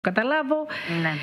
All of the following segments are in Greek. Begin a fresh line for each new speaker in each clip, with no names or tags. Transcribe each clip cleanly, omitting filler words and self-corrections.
καταλάβω.
Ναι.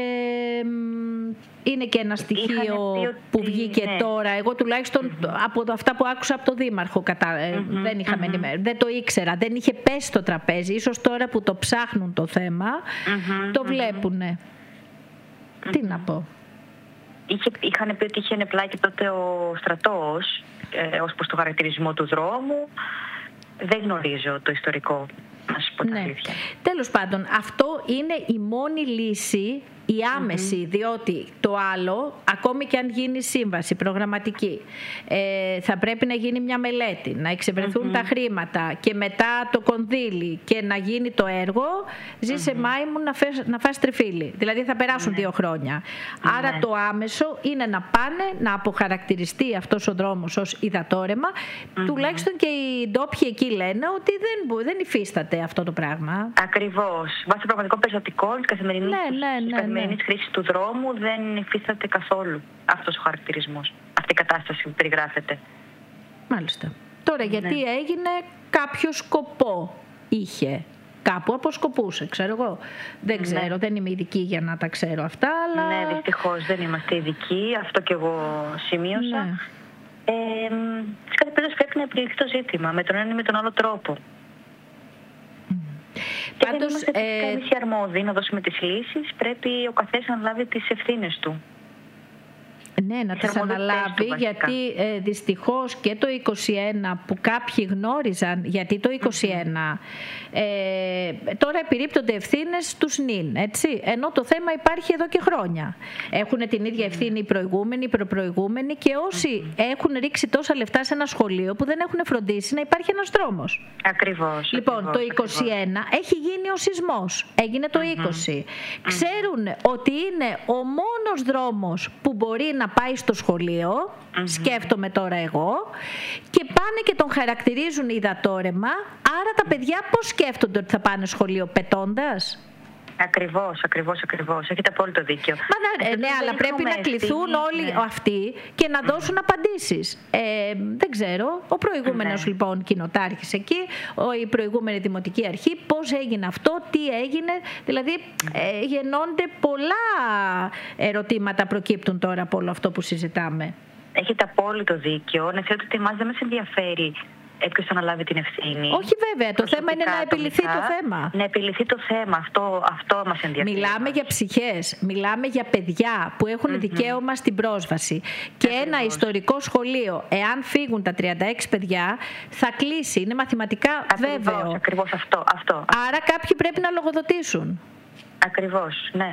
Είναι και ένα στοιχείο που βγήκε τώρα. Εγώ τουλάχιστον από αυτά που άκουσα από τον Δήμαρχο δεν το ήξερα, δεν είχε πέσει στο τραπέζι. Ίσως τώρα που το ψάχνουν το θέμα το βλέπουνε. Τι να πω.
Είχαν πει ότι είχε πλάκι τότε ο στρατός ως προς το χαρακτηρισμό του δρόμου. Δεν γνωρίζω το ιστορικό, να σας πω την αλήθεια.
Τέλος πάντων, αυτό είναι η μόνη λύση, η άμεση, διότι το άλλο, ακόμη και αν γίνει σύμβαση προγραμματική, θα πρέπει να γίνει μια μελέτη, να εξευρεθούν τα χρήματα και μετά το κονδύλι και να γίνει το έργο, ζήσε Μάη μου να φας τριφύλι. Δηλαδή θα περάσουν 2 χρόνια. Άρα το άμεσο είναι να πάνε να αποχαρακτηριστεί αυτός ο δρόμος ως υδατόρεμα. Τουλάχιστον και οι ντόπιοι εκεί λένε ότι δεν υφίσταται αυτό το πράγμα.
Ακριβώς. Βάσει πραγματικών περιστατικών καθημερινής χρήσης του δρόμου δεν υφίσταται καθόλου αυτός ο χαρακτηρισμός, αυτή η κατάσταση που περιγράφεται.
Μάλιστα. Τώρα γιατί έγινε, κάποιο σκοπό είχε. Κάπου αποσκοπούσε, ξέρω εγώ. Δεν ξέρω, δεν είμαι ειδική για να τα ξέρω αυτά, αλλά...
Ναι, δυστυχώς δεν είμαστε ειδικοί, αυτό και εγώ σημείωσα. Σε κάθε περίπτωση πρέπει να επιληθεί το ζήτημα, με τον ένα ή με τον άλλο τρόπο. Και δεν είμαστε εμείς οι αρμόδιοι να δώσουμε τις λύσεις, πρέπει ο καθένας να λάβει τις ευθύνες του.
Ναι, να τις αναλάβει, γιατί δυστυχώς και το 21 που κάποιοι γνώριζαν, γιατί το 21 τώρα επιρρύπτονται ευθύνες στους νυν, έτσι, ενώ το θέμα υπάρχει εδώ και χρόνια. Έχουν την ίδια ευθύνη οι προηγούμενοι, οι προπροηγούμενοι και όσοι έχουν ρίξει τόσα λεφτά σε ένα σχολείο που δεν έχουν φροντίσει να υπάρχει ένας δρόμος.
Ακριβώς.
Λοιπόν, το 21 έχει γίνει ο σεισμός, έγινε το 20. Ξέρουν ότι είναι ο μόνος δρόμος που μπορεί να πάει στο σχολείο, σκέφτομαι τώρα εγώ, και πάνε και τον χαρακτηρίζουν υδατόρεμα, άρα τα παιδιά πώς σκέφτονται ότι θα πάνε σχολείο, πετώντας?
Ακριβώς. Έχετε απόλυτο δίκιο.
Ναι, αλλά πρέπει να κληθούν όλοι αυτοί και να δώσουν απαντήσεις. Δεν ξέρω. Ο προηγούμενος λοιπόν κοινοτάρχης εκεί, η προηγούμενη δημοτική αρχή, πώς έγινε αυτό, τι έγινε. Δηλαδή γεννώνται πολλά ερωτήματα, προκύπτουν τώρα από όλο αυτό που συζητάμε.
Έχετε απόλυτο δίκιο. Να ξέρετε ότι εμάς δεν μας ενδιαφέρει ποιος θα αναλάβει την ευθύνη.
Όχι βέβαια, το θέμα είναι να επιληθεί το θέμα.
Να επιληθεί το θέμα, αυτό μας ενδιαφέρει.
Μιλάμε για ψυχές, μιλάμε για παιδιά που έχουν δικαίωμα στην πρόσβαση. Και ένα ιστορικό σχολείο, εάν φύγουν τα 36 παιδιά, θα κλείσει, είναι μαθηματικά βέβαιο.
Ακριβώς αυτό.
Άρα κάποιοι πρέπει να λογοδοτήσουν.
Ακριβώς, ναι.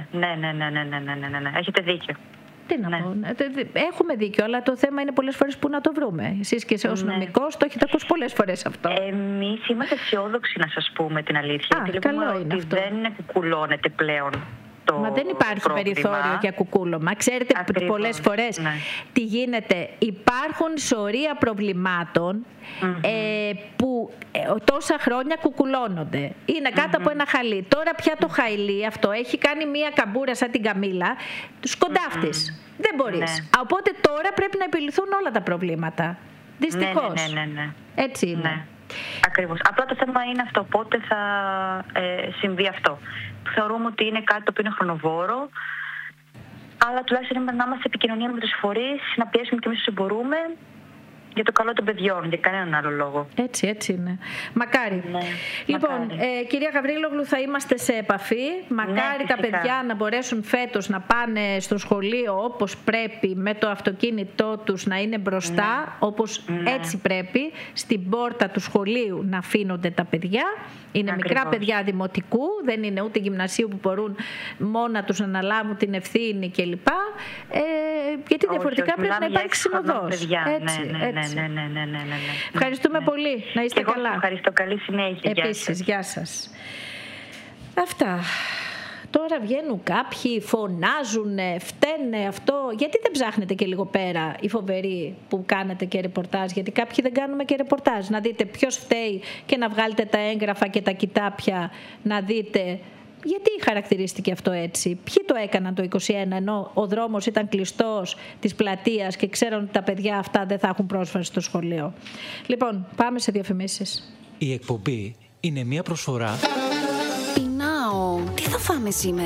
Έχετε δίκιο.
Τι να πω, έχουμε δίκιο, αλλά το θέμα είναι πολλές φορές που να το βρούμε. Εσείς και ως νομικός το έχετε ακούσει πολλές φορές αυτό.
Εμείς είμαστε αισιόδοξοι, να σας πούμε την αλήθεια. Γιατί λέμε ότι δεν κουκουλώνεται πλέον το
Μα δεν υπάρχει περιθώριο για κουκούλωμα. Ξέρετε πολλές φορές τι γίνεται. Υπάρχουν σωρία προβλημάτων που τόσα χρόνια κουκουλώνονται. Είναι κάτω από ένα χαλί. Τώρα πια το χαλί αυτό έχει κάνει μία καμπούρα σαν την καμήλα, του σκοντάφτης. Δεν μπορείς. Οπότε τώρα πρέπει να επιληθούν όλα τα προβλήματα. Δυστυχώς.
Ναι.
Έτσι είναι.
Ναι. Ακριβώς. Απλά το θέμα είναι αυτό. Πότε θα συμβεί αυτό. Θεωρούμε ότι είναι κάτι το οποίο είναι χρονοβόρο, αλλά τουλάχιστον να είμαστε σε επικοινωνία με τους φορείς, να πιέσουμε και εμείς όσο μπορούμε για το καλό των παιδιών, για κανέναν άλλο λόγο.
Έτσι είναι. Μακάρι.
Ναι,
λοιπόν, κυρία Γαβρίλογλου, θα είμαστε σε επαφή. Μακάρι τα παιδιά να μπορέσουν φέτος να πάνε στο σχολείο όπως πρέπει, με το αυτοκίνητό τους να είναι μπροστά, όπως έτσι πρέπει, στην πόρτα του σχολείου να αφήνονται τα παιδιά. Είναι μικρά παιδιά δημοτικού, δεν είναι ούτε γυμνασίου που μπορούν μόνα τους να αναλάβουν την ευθύνη κλπ. Γιατί διαφορετικά πρέπει να υπάρξει συνοδός.
Ναι.
Ευχαριστούμε πολύ. Να είστε καλά.
Εγώ ευχαριστώ. Καλή συνέχεια.
Επίσης, γεια σας. Αυτά. Τώρα βγαίνουν κάποιοι, φωνάζουν, φταίνε αυτό. Γιατί δεν ψάχνετε και λίγο πέρα οι φοβεροί που κάνετε και ρεπορτάζ? Γιατί κάποιοι δεν κάνουμε και ρεπορτάζ. Να δείτε ποιος φταίει και να βγάλετε τα έγγραφα και τα κοιτάπια, να δείτε γιατί χαρακτηρίστηκε αυτό έτσι. Ποιοι το έκαναν το 21 ενώ ο δρόμος ήταν κλειστός της πλατείας και ξέρουν ότι τα παιδιά αυτά δεν θα έχουν πρόσβαση στο σχολείο. Λοιπόν, πάμε σε διαφημίσεις.
Η εκπομπή είναι μια προσφορά.
Πεινάω. Τι θα
φάμε σήμερα?